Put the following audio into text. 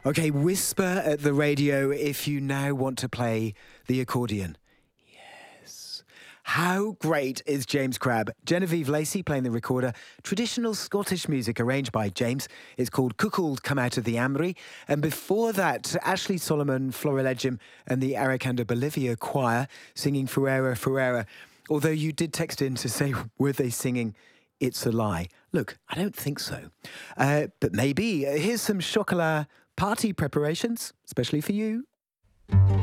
Okay, whisper at the radio if you now want to play the accordion. Yes. How great is James Crabb? Genevieve Lacey playing the recorder. Traditional Scottish music arranged by James. It's called Cuckold Come Out of the Amry. And before that, Ashley Solomon, Florilegium and the Aracanda Bolivia Choir singing Ferreira, Ferreira. Although you did text in to say, were they singing It's a Lie? Look, I don't think so. But maybe. Here's some chocolat party preparations, especially for you.